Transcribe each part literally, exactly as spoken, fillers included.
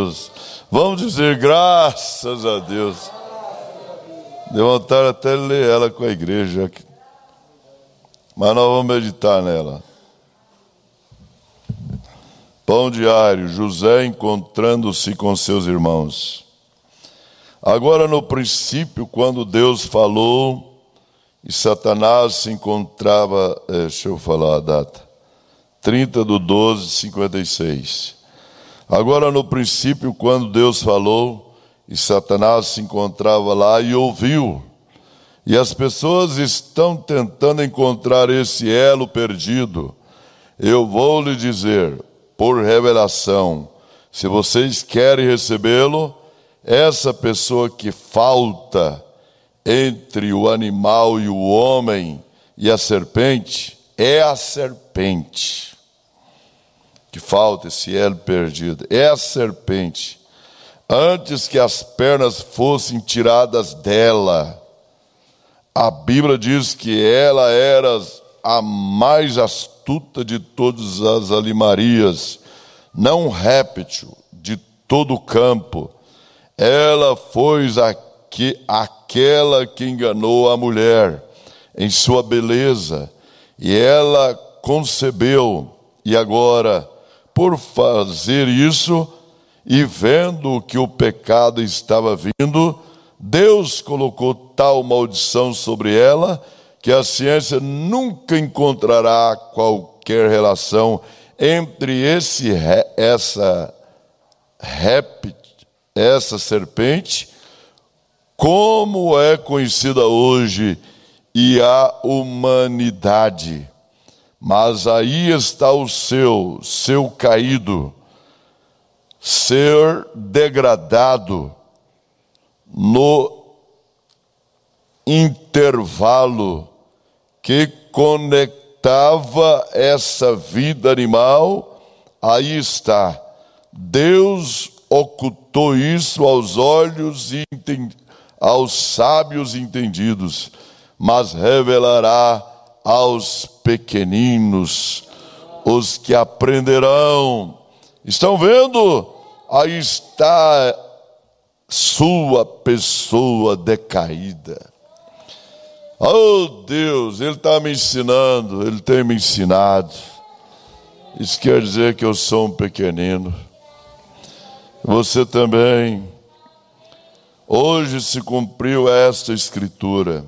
Deus. Vamos dizer graças a Deus. Deu vontade até de ler ela com a igreja. Mas nós vamos meditar nela. Pão diário, José encontrando-se com seus irmãos. Agora no princípio, quando Deus falou e Satanás se encontrava, é, deixa eu falar a data, trinta de doze de cinquenta e seis. Agora no princípio, quando Deus falou e Satanás se encontrava lá e ouviu, e as pessoas estão tentando encontrar esse elo perdido, eu vou lhe dizer, por revelação, se vocês querem recebê-lo, essa pessoa que falta entre o animal e o homem e a serpente, é a serpente. Que falta esse elo perdido, é a serpente. Antes que as pernas fossem tiradas dela, a Bíblia diz que ela era a mais astuta de todas as animarias, não um réptil de todo o campo. Ela foi aqui, aquela que enganou a mulher em sua beleza, e ela concebeu, e agora, por fazer isso, e vendo que o pecado estava vindo, Deus colocou tal maldição sobre ela, que a ciência nunca encontrará qualquer relação entre esse, essa réptil, essa serpente, como é conhecida hoje, e a humanidade. Mas aí está o seu, seu caído, ser degradado no intervalo que conectava essa vida animal. Aí está. Deus ocultou isso aos olhos e aos sábios entendidos, mas revelará aos pequeninos, os que aprenderão. Estão vendo? Aí está sua pessoa decaída. Oh Deus, Ele está me ensinando, Ele tem me ensinado. Isso quer dizer que eu sou um pequenino. Você também. Hoje se cumpriu esta escritura.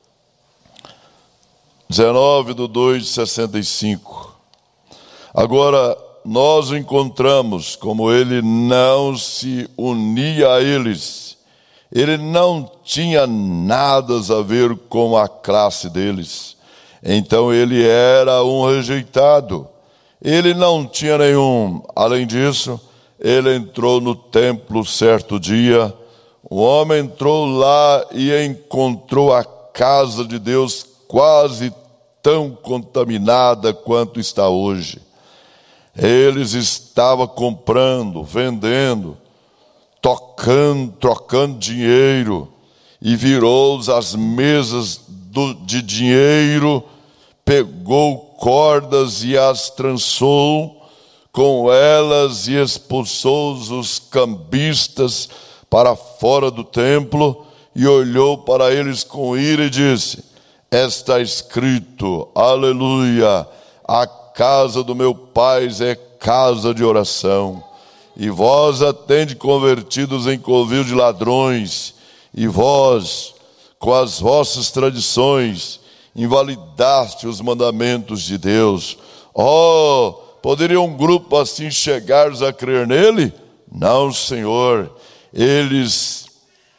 dezenove de dois de sessenta e cinco. Agora, nós o encontramos como ele não se unia a eles. Ele não tinha nada a ver com a classe deles. Então ele era um rejeitado. Ele não tinha nenhum. Além disso, ele entrou no templo certo dia. O homem entrou lá e encontrou a casa de Deus quase tão contaminada quanto está hoje. Eles estavam comprando, vendendo, tocando, trocando dinheiro, e virou as mesas do, de dinheiro, pegou cordas e as trançou com elas e expulsou os cambistas para fora do templo, e olhou para eles com ira e disse: está escrito, aleluia, a casa do meu pai é casa de oração, e vós a tende convertidos em covil de ladrões, e vós, com as vossas tradições, invalidaste os mandamentos de Deus. Oh, poderia um grupo assim chegar a crer nele? Não, Senhor. Eles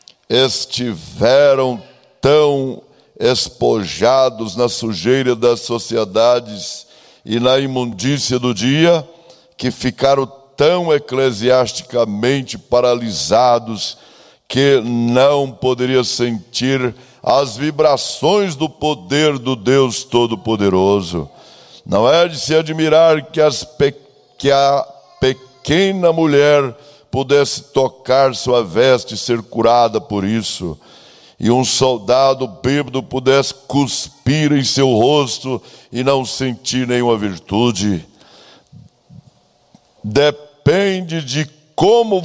estiveram tão espojados na sujeira das sociedades e na imundícia do dia, que ficaram tão eclesiasticamente paralisados que não poderia sentir as vibrações do poder do Deus Todo-Poderoso. Não é de se admirar que, as pe... que a pequena mulher pudesse tocar sua veste e ser curada por isso, e um soldado bêbado pudesse cuspir em seu rosto e não sentir nenhuma virtude. Depende de como